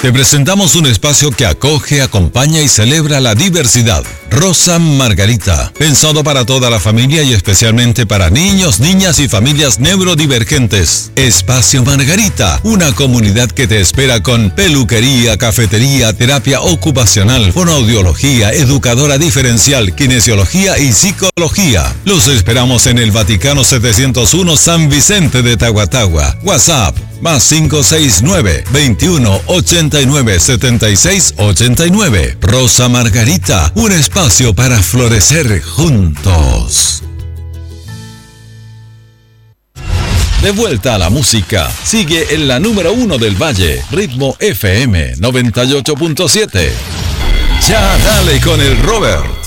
Te presentamos un espacio que acoge, acompaña y celebra la diversidad. Rosa Margarita, pensado para toda la familia y especialmente para niños, niñas y familias neurodivergentes. Espacio Margarita, una comunidad que te espera con peluquería, cafetería, terapia ocupacional, fonoaudiología, educadora diferencial, kinesiología y psicología. Los esperamos en el Vaticano 701 San Vicente de Tahuatahua. WhatsApp más 569-2189-7689. Rosa Margarita, un espacio para florecer juntos. De vuelta a la música, sigue en la número 1 del Valle, Ritmo FM 98.7. Ya dale con el Robert.